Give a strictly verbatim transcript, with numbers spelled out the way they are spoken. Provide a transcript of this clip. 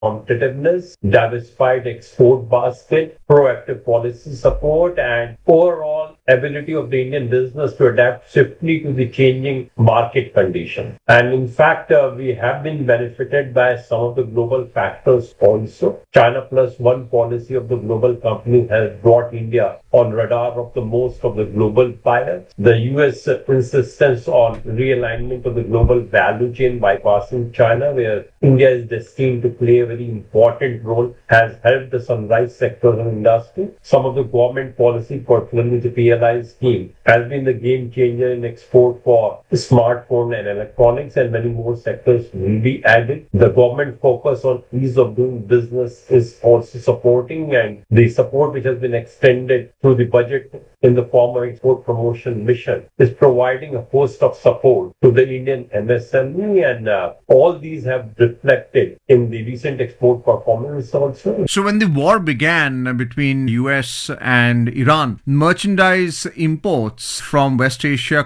competitiveness, diversified export basket, proactive policy support, and overall ability of the Indian business to adapt swiftly to the changing market conditions. And in fact, uh, we have been benefited by some of the global factors also. China Plus One policy of the global company has brought India on radar of the most of the global players. The U S insistence on realignment of the global value chain bypassing China, where India is destined to play a very important role, has helped the sunrise sector and industry. Some of the government policy, particularly the P L I scheme, has been the game changer in export for smartphone and electronics, and many more sectors will be added. The government focus on ease of doing business is also supporting, and the support which has been extended through the budget in the form of export promotion mission is providing a host of support to the Indian M S M E, and uh, all these have reflected in the recent export performance also. So when the war began between U S and Iran, merchandise imports from West Asia